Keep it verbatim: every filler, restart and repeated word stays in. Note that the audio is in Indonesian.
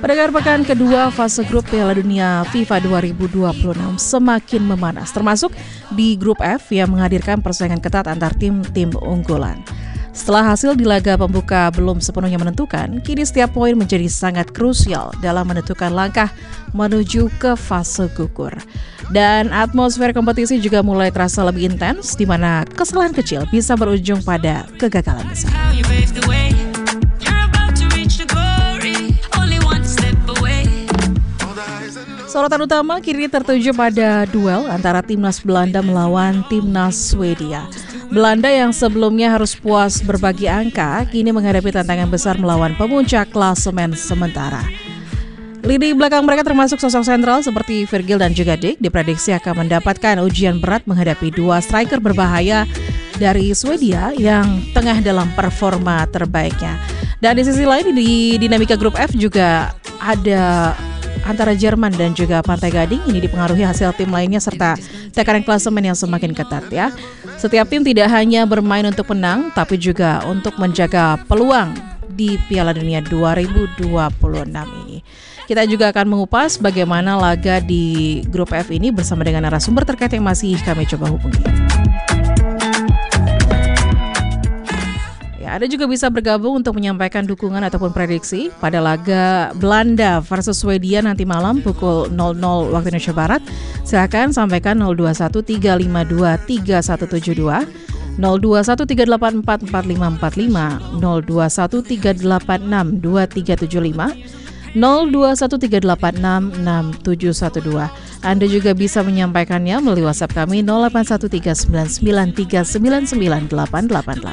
Pada pekan kedua fase grup Piala Dunia FIFA dua ribu dua puluh enam semakin memanas, termasuk di grup F yang menghadirkan persaingan ketat antar tim-tim unggulan. Setelah hasil di laga pembuka belum sepenuhnya menentukan, kini setiap poin menjadi sangat krusial dalam menentukan langkah menuju ke fase gugur. Dan atmosfer kompetisi juga mulai terasa lebih intens, di mana kesalahan kecil bisa berujung pada kegagalan besar. Sorotan utama kini tertuju pada duel antara timnas Belanda melawan timnas Swedia. Belanda yang sebelumnya harus puas berbagi angka, kini menghadapi tantangan besar melawan pemuncak klasemen sementara. Lini belakang mereka termasuk sosok sentral seperti Virgil dan juga Dijk diprediksi akan mendapatkan ujian berat menghadapi dua striker berbahaya dari Swedia yang tengah dalam performa terbaiknya. Dan di sisi lain di dinamika grup F juga ada antara Jerman dan juga Pantai Gading. Ini dipengaruhi hasil tim lainnya serta tekanan klasemen yang semakin ketat ya. Setiap tim tidak hanya bermain untuk menang, tapi juga untuk menjaga peluang di Piala Dunia dua ribu dua puluh enam ini. Kita juga akan mengupas bagaimana laga di grup F ini bersama dengan narasumber terkait yang masih kami coba hubungi. Anda juga bisa bergabung untuk menyampaikan dukungan ataupun prediksi pada laga Belanda versus Swedia nanti malam pukul nol nol waktu Indonesia Barat. Silakan sampaikan nol dua satu tiga lima dua tiga satu tujuh dua, nol dua satu tiga delapan empat empat lima empat lima, nol dua satu tiga delapan enam dua tiga tujuh lima, nol dua satu tiga delapan enam enam tujuh satu dua. Anda juga bisa menyampaikannya melalui WhatsApp kami nol delapan satu tiga sembilan sembilan tiga sembilan sembilan delapan delapan delapan.